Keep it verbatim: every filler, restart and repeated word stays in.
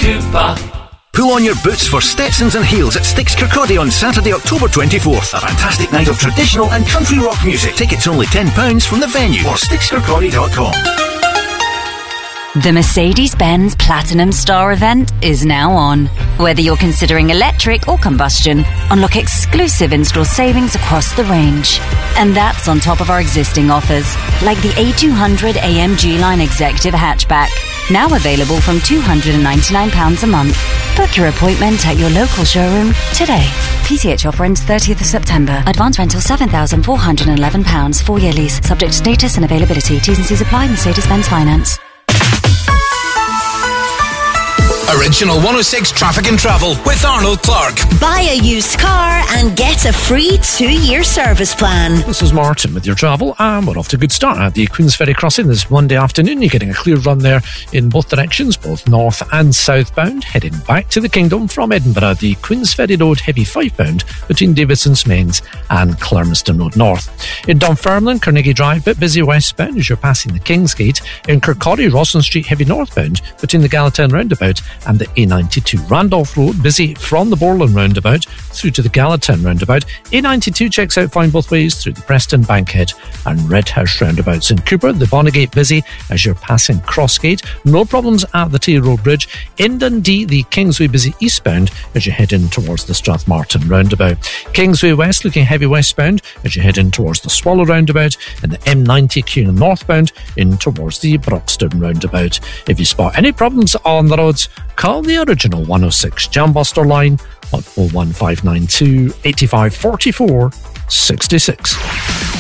Cooper. Pull on your boots for Stetsons and Heels at Styx Kirkcaldy on Saturday, October twenty-fourth. A fantastic night of traditional and country rock music. Tickets only ten pounds from the venue or styx kirkcaldy dot com. The Mercedes-Benz Platinum Star event is now on. Whether you're considering electric or combustion, unlock exclusive in-store savings across the range. And that's on top of our existing offers, like the A two hundred A M G Line Executive Hatchback, now available from two hundred ninety-nine pounds a month. Book your appointment at your local showroom today. P C H offer ends thirtieth of September. Advance rental seven thousand four hundred eleven pounds. Four-year lease. Subject to status and availability. T's and C's apply. Mercedes-Benz Finance. Original one oh six Traffic and Travel with Arnold Clark. Buy a used car and get a free two-year service plan. This is Martin with your travel, and we're off to a good start at the Queensferry crossing this Monday afternoon. You're getting a clear run there in both directions, both north and southbound. Heading back to the Kingdom from Edinburgh, the Queensferry Road heavy five pound between Davidson's Mains and Clermiston Road North. In Dunfermline, Carnegie Drive, bit busy westbound as you're passing the Kingsgate. In Kirkcaldy, Rawson Street heavy northbound between the Gallatin Roundabout and the A ninety-two. Randolph Road busy from the Borland Roundabout through to the Gallatin Roundabout. A ninety-two checks out fine both ways through the Preston Bankhead and Redhouse Roundabouts. In Cooper, the Bonnygate busy as you're passing Crossgate. No problems at the Tay Road Bridge. In Dundee, the Kingsway busy eastbound as you head in towards the Strathmartin Roundabout. Kingsway West looking heavy westbound as you head in towards the Swallow Roundabout, and the M ninety Kieran northbound in towards the Broxton Roundabout. If you spot any problems on the roads, call the original one oh six Jambuster line on oh one five nine two, eight five four four, six six.